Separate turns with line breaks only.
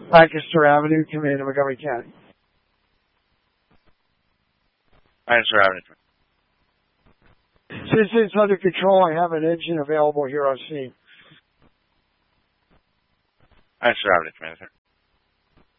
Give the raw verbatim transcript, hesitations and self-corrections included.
Lancaster Avenue, Commander, Montgomery County.
Lancaster Avenue.
Since it's under control, I have an engine available here on scene.
Lancaster Avenue, Commander.